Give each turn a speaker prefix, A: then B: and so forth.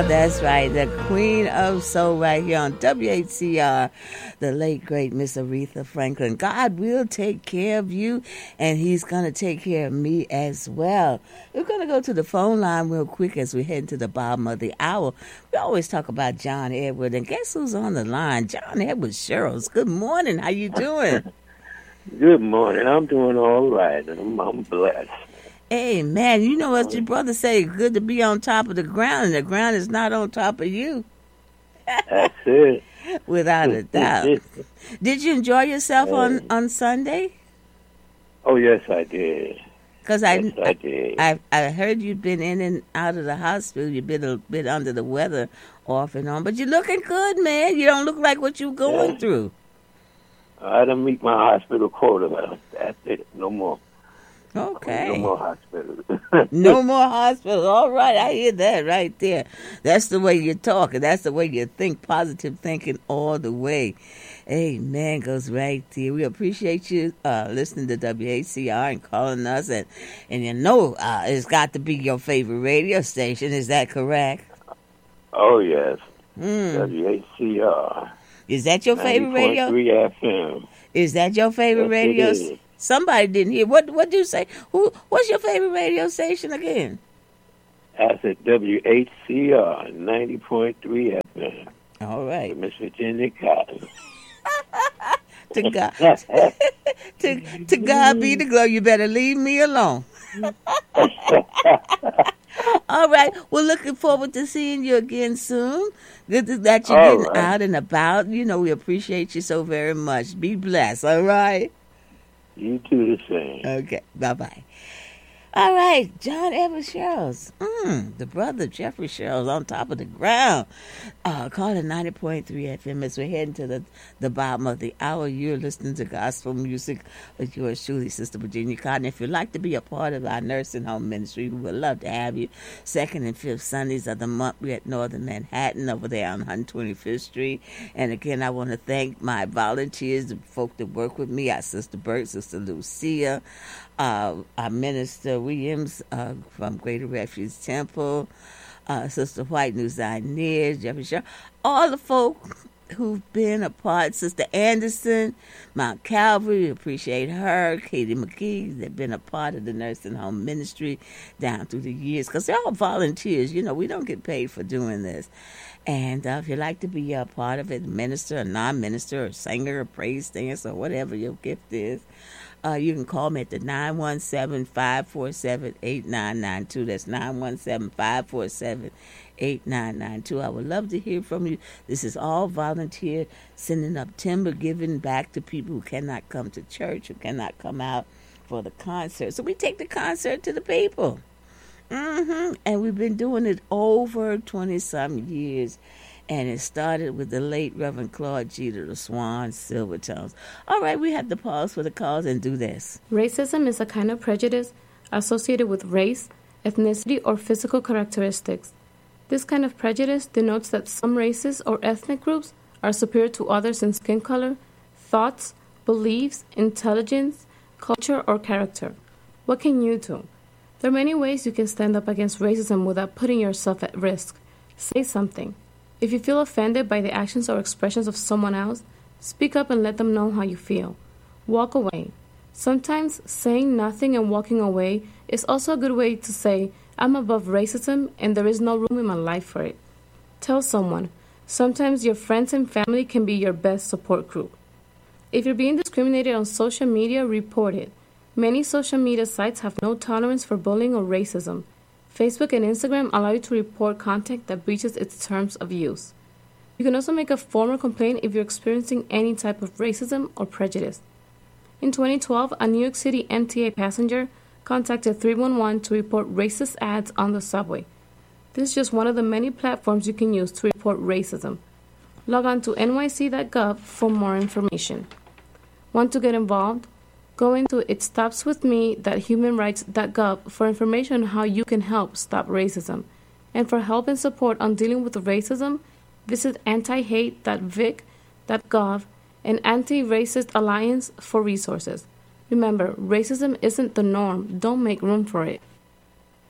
A: That's right, the Queen of Soul right here on WHCR, the late great Miss Aretha Franklin. God will take care of you, and He's going to take care of me as well. We're going to go to the phone line real quick as we head to the bottom of the hour. We always talk about John Edward, and guess who's on the line? John Edward Sherrills. Good morning. How you doing?
B: Good morning. I'm doing all right. I'm blessed.
A: Hey, man, you know what your brother say, good to be on top of the ground, and the ground is not on top of you.
B: That's it.
A: Without a doubt. Did you enjoy yourself on Sunday?
B: Oh, yes, I did.
A: Because I did. I heard you've been in and out of the hospital. You've been a bit under the weather off and on. But you're looking good, man. You don't look like what you're going through.
B: I didn't meet my hospital quota. That's it. No more.
A: Okay.
B: No more hospitals.
A: No more hospitals. All right, I hear that right there. That's the way you talk, and that's the way you think, positive thinking all the way. Amen goes right there. We appreciate you listening to WHCR and calling us, and you know it's got to be your favorite radio station. Is that correct?
B: Oh, yes. WHCR.
A: Is that your favorite radio?
B: 90.3 FM.
A: Is that your favorite radio station? Somebody didn't hear. What did you say? What's your favorite radio station again?
B: I said WHCR 90.3 FM.
A: All right.
B: Miss Virginia Cotton.
A: To God. to God be the glory. You better leave me alone. All right. We're looking forward to seeing you again soon. Good that you're getting out and about. You know, we appreciate you so very much. Be blessed. All right.
B: You do the same.
A: Okay, bye-bye. All right, John Edward Sherrills. The brother Jeffrey Sherrills on top of the ground. Calling 90.3 FM as we're heading to the bottom of the hour. You're listening to gospel music with yours truly, Sister Virginia Cotton. If you'd like to be a part of our nursing home ministry, we would love to have you. Second and fifth Sundays of the month, we're at Northern Manhattan over there on 125th Street. And again, I want to thank my volunteers, the folk that work with me, our Sister Burke, Sister Lucia, our Minister Williams from Greater Refuge Temple, Sister White, New Zion, Jeffrey Shaw, all the folk who've been a part, Sister Anderson, Mount Calvary, we appreciate her, Katie McGee, they've been a part of the nursing home ministry down through the years, because they're all volunteers. You know, we don't get paid for doing this. And if you'd like to be a part of it, minister, a non-minister, a singer, a praise dancer, or whatever your gift is, you can call me at the 917-547-8992. That's 917-547-8992. I would love to hear from you. This is all volunteer, sending up timber, giving back to people who cannot come to church, who cannot come out for the concert. So we take the concert to the people. And we've been doing it over 20-some years. And it started with the late Reverend Claude Jeter, the Swan Silvertones. All right, we have to pause for the calls and do this.
C: Racism is a kind of prejudice associated with race, ethnicity, or physical characteristics. This kind of prejudice denotes that some races or ethnic groups are superior to others in skin color, thoughts, beliefs, intelligence, culture, or character. What can you do? There are many ways you can stand up against racism without putting yourself at risk. Say something. If you feel offended by the actions or expressions of someone else, speak up and let them know how you feel. Walk away. Sometimes saying nothing and walking away is also a good way to say, I'm above racism and there is no room in my life for it. Tell someone. Sometimes your friends and family can be your best support group. If you're being discriminated on social media, report it. Many social media sites have no tolerance for bullying or racism. Facebook and Instagram allow you to report content that breaches its terms of use. You can also make a formal complaint if you're experiencing any type of racism or prejudice. In 2012, a New York City MTA passenger contacted 311 to report racist ads on the subway. This is just one of the many platforms you can use to report racism. Log on to nyc.gov for more information. Want to get involved? Go into itstopswithme.humanrights.gov for information on how you can help stop racism. And for help and support on dealing with racism, visit antihate.vic.gov and Anti-Racist Alliance for resources. Remember, racism isn't the norm. Don't make room for it.